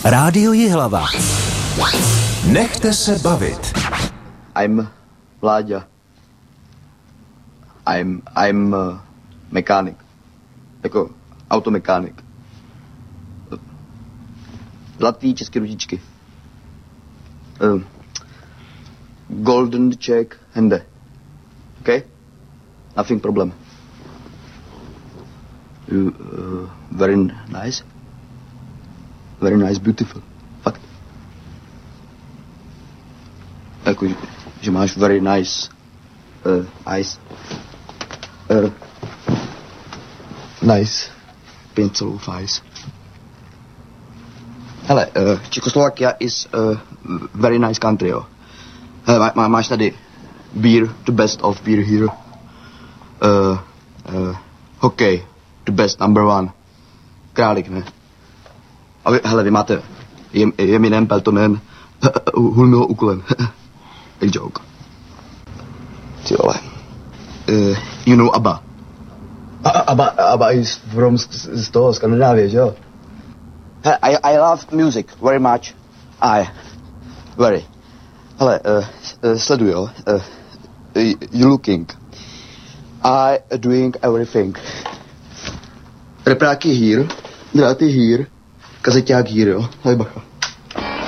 Rádio Jihlava. Nechte se bavit. I'm Vláďa. I'm mechanic. Jako automechanik. Zlatý české ručičky. Golden check hände. Okay? Nothing problem. You, very nice. Very nice, beautiful. Fakt. Jako, že máš very nice eyes. Nice. Pencil of eyes. Hele, Czechoslovakia is a very nice country, jo. Hele, máš tady beer, the best of beer here. Hokej, the best, number one. Králik, ne? A vy, hele, vy máte Eminem, Peltonen, Hulmiho úkolem. A joke. Ty vole. You know ABBA. ABBA is from z toho, Skandinávie, že jo? I love music very much. Very. Hele, sleduj, jo. You looking. I doing everything. Repráky here, dráty here, kazeťák here, jo. Hele, bacha.